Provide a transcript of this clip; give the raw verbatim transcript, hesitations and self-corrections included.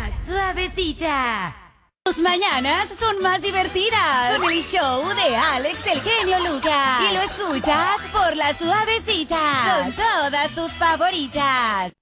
La Suavecita. Tus mañanas son más divertidas con el show de Alex el genio Lucas. Y lo escuchas por La Suavecita con todas tus favoritas.